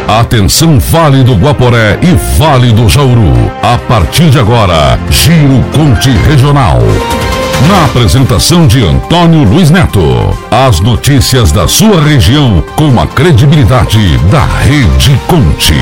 Atenção, Vale do Guaporé e Vale do Jauru. A partir de agora, Giro Conte Regional. Na apresentação de Antônio Luiz Neto. As notícias da sua região com a credibilidade da Rede Conte.